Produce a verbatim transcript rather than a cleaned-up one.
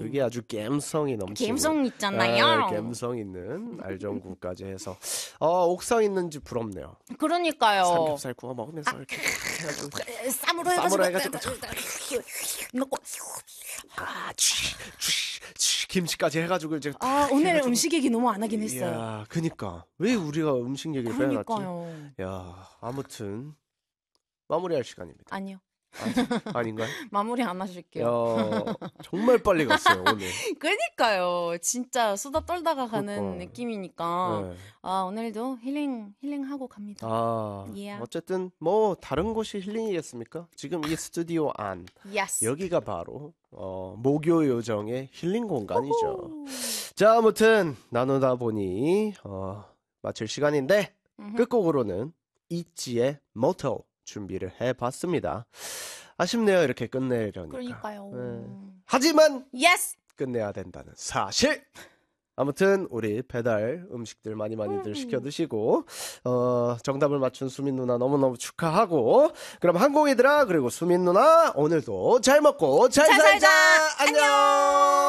여기 아주 감성이 넘치는 감성 있잖아요. 아, 감성 있는 알전구까지 해서 어, 옥상 있는 집 부럽네요. 그러니까요. 삼겹살 구워 먹으면서 아, 이렇게 해가지고 쌈으로 쌈으로 해가지고, 해가지고 넣고. 아, 쥐, 쥐, 쥐, 김치까지 해가지고 이제 아, 오늘 해가지고. 음식 얘기 너무 안 하긴 했어요. 야, 그니까 왜 우리가 음식 얘기를 빼놨지? 그러니까요. 야, 아무튼 마무리할 시간입니다. 아니요. 아, 아닌가요? 마무리 안 하실게요. 야, 정말 빨리 갔어요 오늘. 그러니까요. 진짜 수다 떨다가 가는 그러니까. 느낌이니까. 네. 아, 오늘도 힐링, 힐링하고 갑니다. 아, Yeah. 어쨌든 뭐 다른 곳이 힐링이겠습니까? 지금 이 스튜디오 안 Yes. 여기가 바로 어, 목요 요정의 힐링 공간이죠. 자, 아무튼 나누다 보니 어, 마칠 시간인데 음흠. 끝곡으로는 이지의 모토 준비를 해봤습니다. 아쉽네요 이렇게 끝내려니까. 그러니까요. 네. 하지만 Yes. 끝내야 된다는 사실. 아무튼 우리 배달 음식들 많이 많이들 시켜 드시고 어, 정답을 맞춘 수민 누나 너무너무 축하하고 그럼 항공이들아 그리고 수민 누나 오늘도 잘 먹고 잘, 잘 살자. 살자. 안녕.